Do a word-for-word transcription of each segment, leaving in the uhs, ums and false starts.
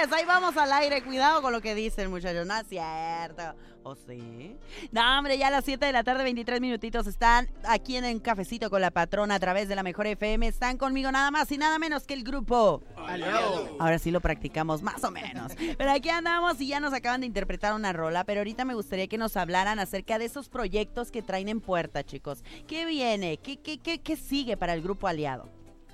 señores, ahí vamos al aire. Cuidado con lo que dicen, muchachos. No es cierto. ¿O sí? No, hombre, ya a las siete de la tarde, veintitrés minutitos. Están aquí en el Cafecito con la Patrona a través de la Mejor F M. Están conmigo nada más y nada menos que el grupo Aliado. Ahora sí lo practicamos más o menos. Pero aquí andamos y ya nos acaban de interpretar una rola. Pero ahorita me gustaría que nos hablaran acerca de esos proyectos que traen en puerta, chicos. ¿Qué viene? ¿Qué, qué, qué, qué sigue para el grupo Aliado?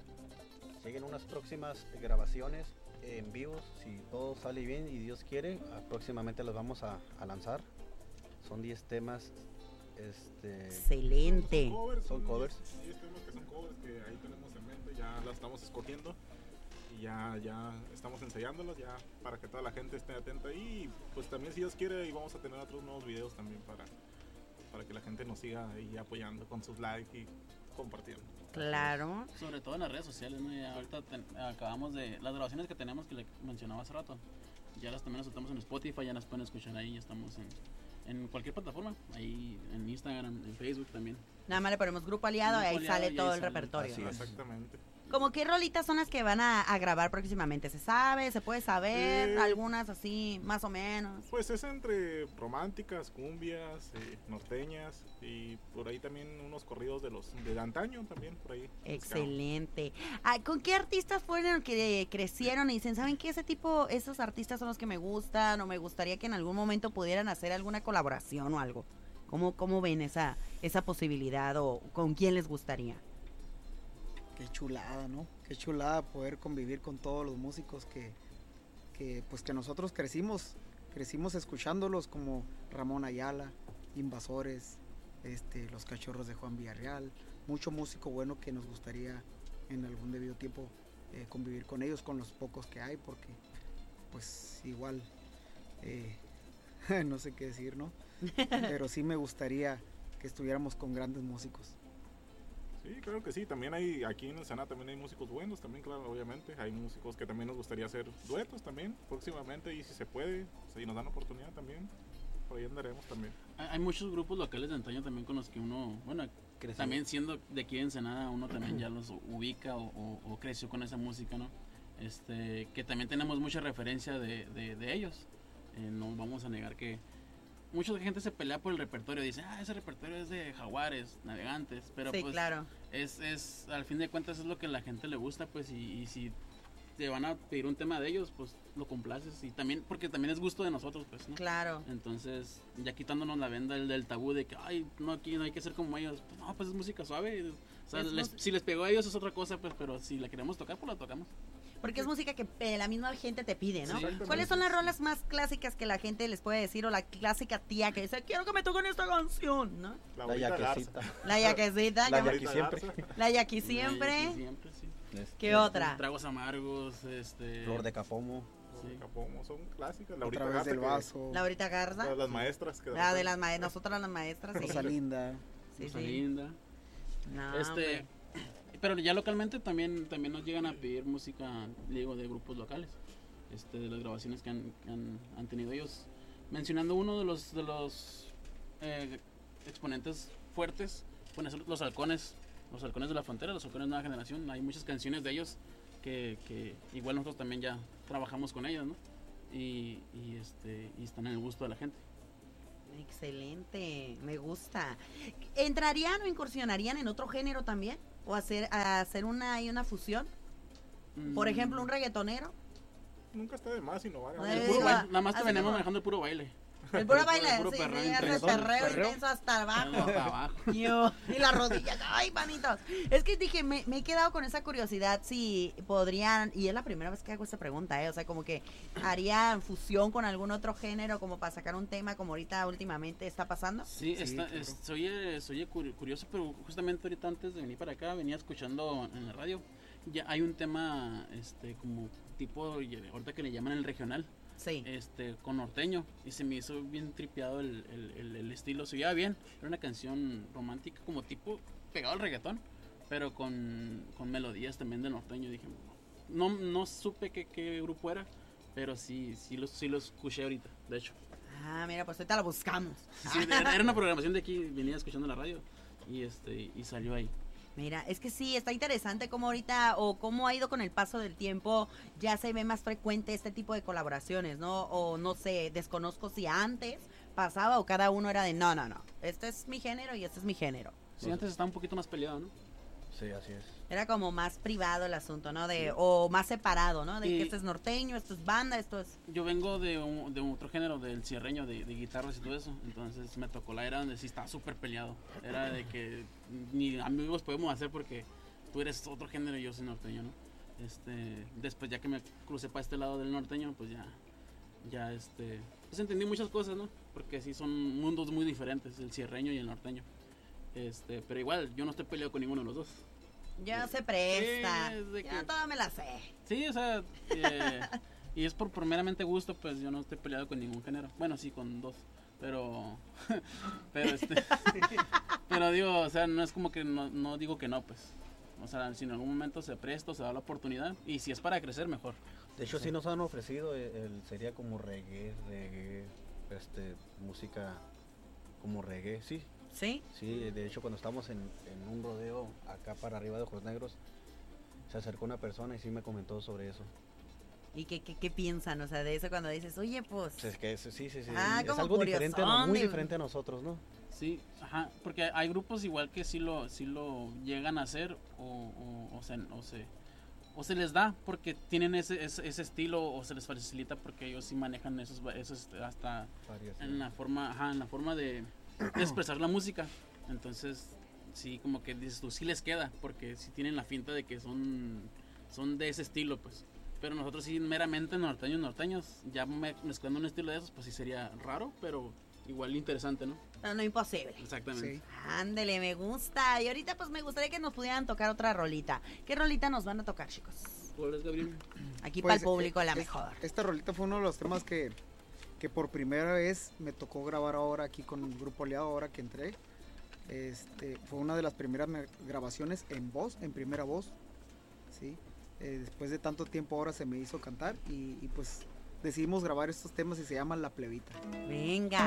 Siguen unas próximas grabaciones en vivo, si todo sale bien y Dios quiere, próximamente las vamos a, a lanzar. Son diez temas. Este, Excelente. Son covers, son covers. diez temas que son covers que ahí tenemos en mente, ya las estamos escogiendo y ya, ya estamos ensayándolos ya para que toda la gente esté atenta y pues también si Dios quiere y vamos a tener otros nuevos videos también para, para que la gente nos siga ahí apoyando con sus likes y compartiendo. Claro. Sobre todo en las redes sociales, ¿no? Ya ahorita ten, acabamos de... Las grabaciones que tenemos que le mencionaba hace rato, ya las también las soltamos en Spotify, ya las pueden escuchar ahí, ya estamos en, en cualquier plataforma, ahí en Instagram, en Facebook también. Nada más le ponemos grupo Aliado Grupo y ahí Aliado, sale y todo ahí el sale. repertorio. Así es. Exactamente. ¿Cómo qué rolitas son las que van a, a grabar próximamente? ¿Se sabe? ¿Se puede saber? Eh, Algunas así, más o menos. Pues es entre románticas, cumbias, eh, norteñas y por ahí también unos corridos de los de antaño también por ahí. Excelente. Ah, ¿con qué artistas fueron que crecieron y dicen, ¿saben qué? Ese tipo, esos artistas son los que me gustan o me gustaría que en algún momento pudieran hacer alguna colaboración o algo? ¿Cómo, cómo ven esa, esa posibilidad o con quién les gustaría? Qué chulada, ¿no? Qué chulada poder convivir con todos los músicos que, que pues que nosotros crecimos, crecimos escuchándolos como Ramón Ayala, Invasores, este, Los Cachorros de Juan Villarreal, mucho músico bueno que nos gustaría en algún debido tiempo eh, convivir con ellos, con los pocos que hay, porque pues igual eh, no sé qué decir, ¿no? Pero sí me gustaría que estuviéramos con grandes músicos. Sí, claro que sí, también hay, aquí en Ensenada también hay músicos buenos, también claro, obviamente, hay músicos que también nos gustaría hacer duetos también, próximamente, y si se puede, si nos dan oportunidad también, por ahí andaremos también. Hay, hay muchos grupos locales de antaño también con los que uno, bueno, Creció. también siendo de aquí de Ensenada, uno también ya los ubica o, o, o creció con esa música, ¿no? Este, que también tenemos mucha referencia de, de, de ellos, eh, no vamos a negar que mucha gente se pelea por el repertorio, dice, ah, ese repertorio es de Jaguares, Navegantes, pero Sí, pues claro. es, es, al fin de cuentas es lo que a la gente le gusta, pues, y, y si te van a pedir un tema de ellos, pues lo complaces, y también, porque también es gusto de nosotros, pues, ¿no? Claro. Entonces, ya quitándonos la venda del, del tabú de que, ay, no, aquí no hay que ser como ellos, pues no, pues es música suave, o sea, Es les- mus- si les pegó a ellos es otra cosa, pues, pero si la queremos tocar, pues la tocamos. Porque es música que eh, la misma gente te pide, ¿no? Sí. ¿Cuáles son las rolas más clásicas que la gente les puede decir o la clásica tía que dice, quiero que me toquen esta canción, ¿no? La, La abuelita yaquecita. Garza. La yaquecita, La yo- yaqui siempre. la yaqui Y siempre. siempre, sí. Este, ¿Qué otra? Tragos amargos, este... Flor de Capomo. Los Sí. Capomo son clásicas, la A ahorita través Garza del que- vaso, Laurita Garza. las, las maestras que La de las maestras, nosotras las maestras, sí. Rosalinda. Sí, Rosa sí. Linda. No, Este, hombre. pero ya localmente también también nos llegan a pedir música, digo, de grupos locales, este, de las grabaciones que han, que han, han tenido ellos. Mencionando uno de los de los eh, exponentes fuertes, bueno, son los halcones, los halcones de la frontera, los halcones de nueva generación. Hay muchas canciones de ellos que, que igual nosotros también ya trabajamos con ellos, ¿no? Y, y este y están en el gusto de la gente. Excelente, me gusta. ¿Entrarían o incursionarían en otro género también? ¿O hacer, a hacer una, hay una fusión? Por Mm, ejemplo, un reggaetonero. Nunca está de más innovar. Ay, el ¿no? puro digo, baile, nada más te así venimos como- manejando el puro baile. El puro El baile, puro sí, perreo, sí, ese reggaetón, perreo perreo. intenso hasta abajo. Hasta abajo. Yo, y las rodillas, ay, manitos. Es que dije, me, me he quedado con esa curiosidad si podrían, y es la primera vez que hago esta pregunta, ¿eh? O sea, como que harían fusión con algún otro género, como para sacar un tema como ahorita últimamente está pasando. Sí, Sí, está, claro. es- soy, eh, soy eh, curi- curioso, pero justamente ahorita antes de venir para acá venía escuchando en la radio. Ya hay un tema, este, como tipo, y ahorita que le llaman el regional, Sí. este, con norteño, y se me hizo bien tripeado el, el, el, el estilo, se oía bien, era una canción romántica como tipo pegado al reggaetón, pero con, con melodías también de norteño. Dije, no, no supe qué, qué grupo era, pero sí, sí lo, sí lo escuché ahorita, de hecho. Ah, mira, pues ahorita la buscamos. Sí, era, era una programación de aquí, venía escuchando la radio y este y salió ahí. Mira, es que sí, está interesante cómo ahorita o cómo ha ido con el paso del tiempo, ya se ve más frecuente este tipo de colaboraciones, ¿no? O no sé, desconozco si antes pasaba o cada uno era de no, no, no, este es mi género y este es mi género. Sí, antes estaba un poquito más peleado, ¿no? Sí, así es. Era como más privado el asunto, ¿no? De, o más separado, ¿no? De Y- que este es norteño, esto es banda, esto es... Yo vengo de, un, de otro género, del cierreño, de, de guitarras y todo eso. Entonces me tocó la era donde sí estaba súper peleado. Era de que ni amigos podemos hacer porque tú eres otro género y yo soy norteño, ¿no? Este, después ya que me crucé para este lado del norteño, pues ya, ya este, pues entendí muchas cosas, ¿no? Porque sí son mundos muy diferentes, el cierreño y el norteño. Este, pero igual, yo no estoy peleado con ninguno de los dos. Ya se presta, Sí, es de ya que- toda me la sé. Sí, o sea, eh, y es por, por meramente gusto, pues yo no estoy peleado con ningún género. Bueno, sí, con dos, pero, pero este, pero digo, o sea, no es como que no, no digo que no, pues. O sea, si en algún momento se presta, o se da la oportunidad, y si es para crecer, mejor. De hecho, sí nos han ofrecido, el, el- sería como reggae, reggae, este, música como reggae, sí. ¿Sí? Sí, de hecho, cuando estamos en, en un rodeo acá para arriba de Ojos Negros, se acercó una persona y sí me comentó sobre eso. ¿Y qué, qué, qué piensan? O sea, de eso cuando dices, oye, pues... Pues es que es- sí, sí, sí, Ah, es como algo diferente, ¿no? curiosón, Muy de- diferente a nosotros, ¿no? Sí, ajá, porque hay grupos igual que sí lo, sí lo llegan a hacer o, o, o se, o, se, o se les da porque tienen ese, ese, ese estilo o se les facilita porque ellos sí manejan esos, esos hasta Varias, en la forma, ajá, en la forma de, de expresar la música. Entonces, sí, como que dices tú, sí les queda, porque sí tienen la finta de que son, son de ese estilo, pues. Pero nosotros sí, meramente norteños, norteños, ya me- mezclando un estilo de esos, pues sí sería raro, pero igual interesante, ¿no? No, no imposible. Exactamente. Sí. Ándele, me gusta. Y ahorita pues me gustaría que nos pudieran tocar otra rolita. ¿Qué rolita nos van a tocar, chicos? ¿Cuál es, Gabriel? Aquí Pues, para el público eh, la es- mejor. Esta rolita fue uno de los temas que, que por primera vez me tocó grabar ahora aquí con el Grupo Aliado, ahora que entré. Este, fue una de las primeras me- grabaciones en voz, en primera voz. ¿Sí? Eh, después de tanto tiempo ahora se me hizo cantar y, y pues decidimos grabar estos temas y se llaman La Plebita. Venga.